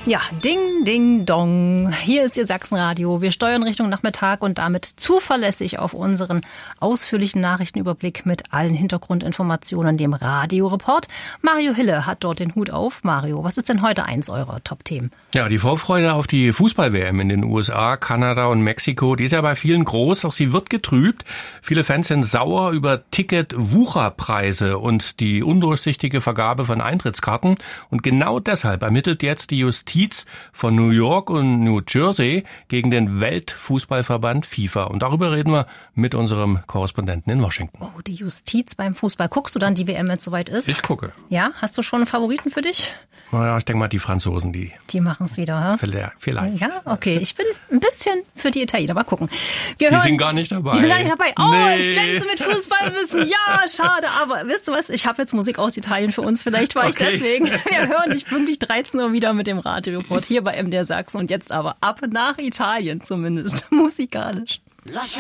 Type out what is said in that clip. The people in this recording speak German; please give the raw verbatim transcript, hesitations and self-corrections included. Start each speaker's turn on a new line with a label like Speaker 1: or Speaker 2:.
Speaker 1: Ja, ding, ding, dong. Hier ist Ihr Sachsenradio. Wir steuern Richtung Nachmittag und damit zuverlässig auf unseren ausführlichen Nachrichtenüberblick mit allen Hintergrundinformationen, dem Radioreport. Mario Hille hat dort den Hut auf. Mario, was ist denn heute eins eurer Top-Themen?
Speaker 2: Ja, die Vorfreude auf die Fußball-W M in den U S A, Kanada und Mexiko, die ist ja bei vielen groß, doch sie wird getrübt. Viele Fans sind sauer über Ticket-Wucherpreise und die undurchsichtige Vergabe von Eintrittskarten. Und genau deshalb ermittelt jetzt die Justiz von New York und New Jersey gegen den Weltfußballverband FIFA. Und darüber reden wir mit unserem Korrespondenten in Washington.
Speaker 1: Oh, die Justiz beim Fußball. Guckst du dann die W M, wenn es soweit ist?
Speaker 2: Ich gucke.
Speaker 1: Ja? Hast du schon einen Favoriten für dich?
Speaker 2: Naja, ich denke mal, die Franzosen, die...
Speaker 1: Die machen es wieder, ha?
Speaker 2: Vielleicht.
Speaker 1: Ja, okay. Ich bin ein bisschen für die Italiener. Mal gucken. Wir
Speaker 2: die
Speaker 1: hören,
Speaker 2: sind gar nicht dabei.
Speaker 1: Die sind gar nicht dabei. Oh,
Speaker 2: nee.
Speaker 1: Ich glänze mit Fußballwissen. Ja, schade. Aber wisst ihr was? Ich habe jetzt Musik aus Italien für uns. Vielleicht war okay. ich deswegen. Wir hören dich pünktlich dreizehn Uhr wieder mit dem Radioreport hier bei M D R Sachsen. Und jetzt aber ab nach Italien zumindest. Musikalisch.